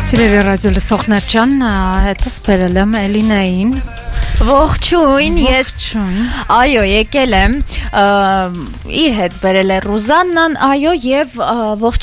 Սիրելի ռադիո լսողներ ջան, հետս բերել եմ Էլինային։ Ողջույն, ես այո, եկել եմ, իր հետ բերել է Ռուզաննան, այո, եւ ողջ